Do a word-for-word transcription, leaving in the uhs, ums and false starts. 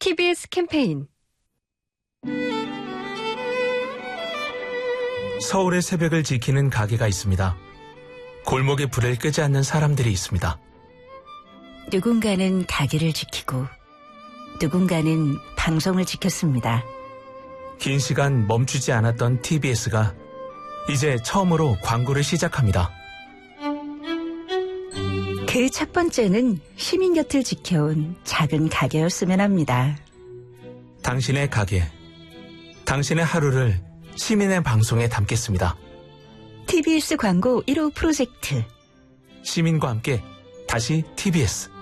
티비에스 캠페인. 서울의 새벽을 지키는 가게가 있습니다. 골목에 불을 끄지 않는 사람들이 있습니다. 누군가는 가게를 지키고 누군가는 방송을 지켰습니다. 긴 시간 멈추지 않았던 티비에스가 이제 처음으로 광고를 시작합니다. 그 첫 번째는 시민 곁을 지켜온 작은 가게였으면 합니다. 당신의 가게, 당신의 하루를 시민의 방송에 담겠습니다. 티비에스 광고 일 호 프로젝트. 시민과 함께 다시 티비에스.